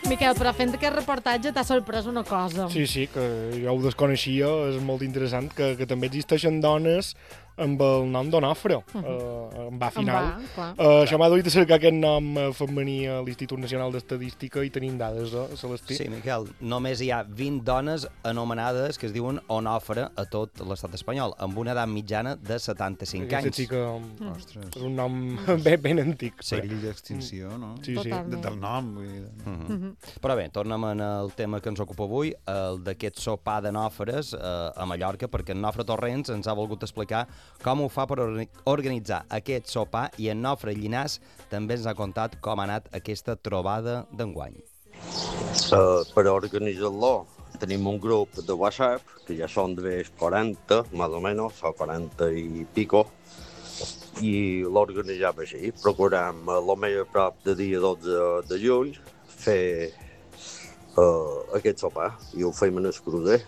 Miquel, però fent aquest reportatge t'ha sorprès una cosa. Sí, que jo ho desconeixia, és molt interessant, que també existeixen dones amb el nom d'Onofre, en va final. Això m'ha duit a cercar aquest nom femení a l'Institut Nacional d'Estadística i tenim dades, Celestí? Sí, Miquel, només hi ha 20 dones anomenades que es diuen Onofre a tot l'estat espanyol, amb una edat mitjana de 75 anys. Sí que és un nom ben antic. Sí. Perill d'extinció, no? Sí. Del nom. Vull dir. Però bé, tornem al tema que ens ocupa avui, el d'aquest sopar de nòfres a Mallorca, perquè en Nofre Torrents ens ha volgut explicar com ho fa per organitzar aquest sopar i en Nofre Llinàs també ens ha contat com ha anat aquesta trobada d'enguany. Per organitzar-lo tenim un grup de WhatsApp, que ja són de 40, més o menys, o 40 i pico, i l'organitzem així. Procurem el més a prop de dia 12 de juny fer aquest sopar i ho fem en el crucer.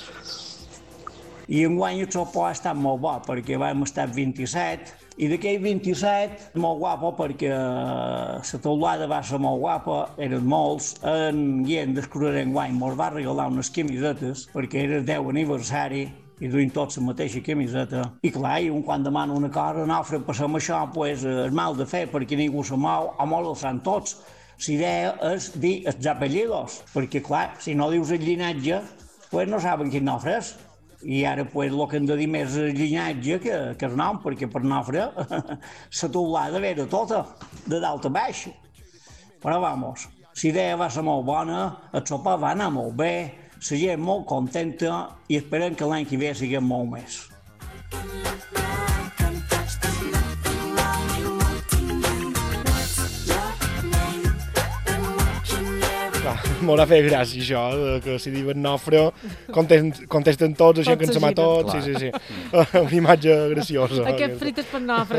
I enguany el sopar ha estat molt bo, perquè vam estar 27, i d'aquell 27, molt guapo, perquè la teulada va ser molt guapa, eren molts. En Guillem d'Escurrer enguany ens va regalar unes camisetes, perquè era el 10 aniversari, i duim tots la mateixa camiseta. I clar, i quan demana una cosa, Nofre, passem això, pues, és mal de fer, perquè ningú se mou, o molt el fan tots. L'idea és dir els apellidos, perquè clar, si no dius el llinatge, pues no saben quin Nofre és. I ara pues, el que hem de dir més és llinatge que el nom, perquè per Nofre la teulada era tota, de dalt a baix. Però vamos, la idea va ser molt bona, el sopar va anar molt bé, la gent molt contenta i esperem que l'any que ve siguem molt més. M'haurà fet gràcia això, que si diuen Nofre contesten tots, gent que ens ama tots, sí. Una imatge graciosa. Aquest frit és per Nofre.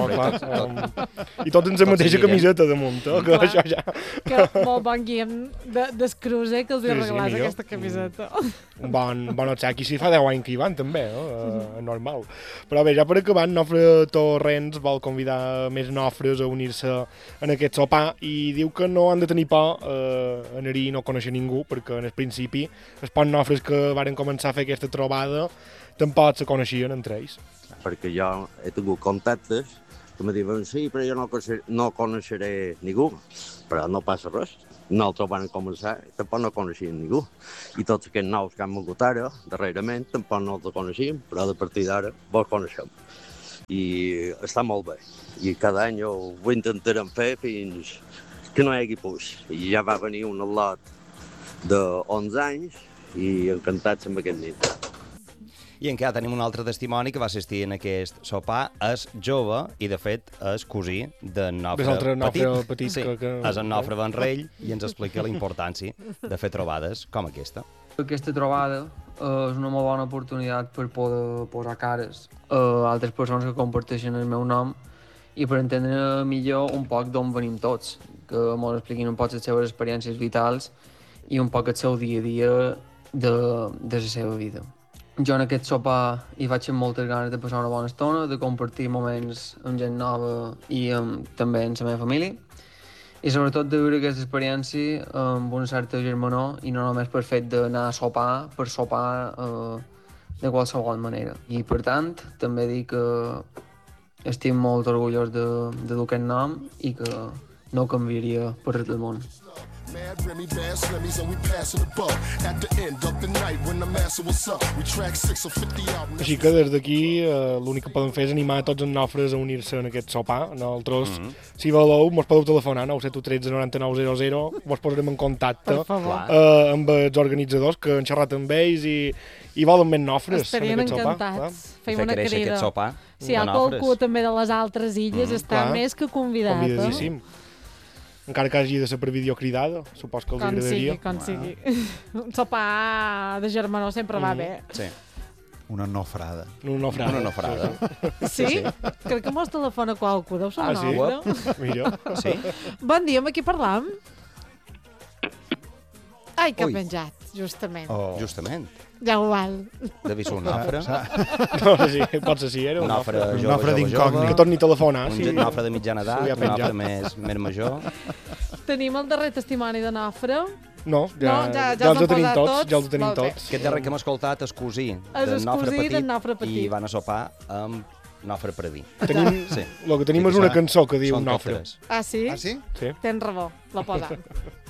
I tots ens la mateixa camiseta damunt, que això ja... Que molt bon Guillem d'Escruser que els hi regalàs aquesta camiseta. Un bon obsequi, si fa 10 anys que hi van també, normal. Però bé, ja per acabar, Nofre Torrents vol convidar més nofres a unir-se en aquest sopar i diu que no han de tenir por anar-hi i no conèixer ningú, perquè en el principi els pocs nofres que varen començar a fer aquesta trobada tampoc se coneixien entre ells. Perquè jo he tingut contactes que me diuen sí, però jo no coneixeré ningú, però no passa res. Nosaltres vam començar, tampoc no coneixíem ningú. I tots aquests nous que han vingut ara, darrerament, tampoc no els coneixíem, però a partir d'ara vos coneixem. I està molt bé. I cada any ho intentarem fer fins que no hi hagi puix. I ja va venir un lot de 11 anys i encantats amb aquest nit. I encara tenim un altre testimoni que va assistir en aquest sopar. És jove i, de fet, és cosí d'en Nofre Petit. Sí, és en Nofre Benrell i ens explica la importància de fer trobades com aquesta. Aquesta trobada és una molt bona oportunitat per poder posar cares a altres persones que comparteixen el meu nom i per entendre millor un poc d'on venim tots, que ens expliquin un poc les seves experiències vitals i un poc el seu dia a dia de la seva vida. Jo en aquest sopar hi vaig amb moltes ganes de passar una bona estona, de compartir moments amb gent nova i també amb la meva família, i sobretot de viure aquesta experiència amb una certa germanor i no només per fet d'anar a sopar per sopar de qualsevol manera. I per tant, també dic que estic molt orgullós de dur aquest nom i que no ho canviaria per res del món. Així que des d'aquí l'únic que podem fer és animar a tots els nofres a unir-se en aquest sopar. Nosaltres, si voleu, mos podeu telefonar 971 13 99 00, vos posarem en contacte amb els organitzadors que han xerrat amb ells i volen més nofres en aquest sopar. Estarien encantats. Fer créixer aquest sopar. Si hi ha qualcú també de les altres illes, està més que convidat. Convidadíssim. Encara que hagi de ser per videocridada, supos que els agradaria. Com sigui. Un sopar de germanor sempre va bé. Sí. Una nofrada. Una nofrada. Sí? Crec que mos telefona qualcú, deu ser un home. Mira. Sí? Bon dia, amb qui parlam? Ai, que ha penjat, justament. Justament. Ja ho val. Devia ser un nofre. No, sí, potser sí, era un nofre. Un nofre d'incògnit. Que torni a telefonar. Un nofre de mitjana edat, un nofre més major. Tenim el darrer testimoni de Nofre. No, ja els els tenim han tots, posat ja els tenim Molt bé. tots. Aquest darrer que hem escoltat és cosí És d'en Nofre cosí d'en Petit, Nofre Petit. i van a sopar amb Nofre Predí. Tenim, Sí. el que tenim és una cançó que diu Són Nofre. tots tres. Ah, sí? Ah, sí? Sí. Tens raó, la posam.